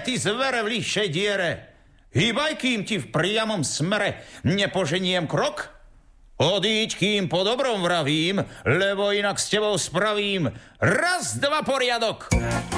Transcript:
ty zvere v lišej diere. Hýbaj, kým ti v priamom smere nepoženiem krok. Odíď, kým po dobrom vravím, lebo inak s tebou spravím raz, dva poriadok.